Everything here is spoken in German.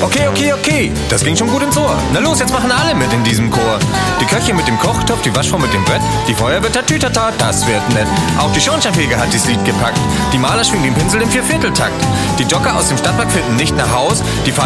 Okay, das ging schon gut ins Ohr. Na los, jetzt machen alle mit in diesem Chor. Die Köchin mit dem Kochtopf, die Waschfrau mit dem Brett, die Feuerwehr tatütata, das wird nett. Auch die Schornsteinfeger hat dieses Lied gepackt. Die Maler schwingen den Pinsel im Viervierteltakt. Die Jogger aus dem Stadtpark finden nicht nach Haus. Die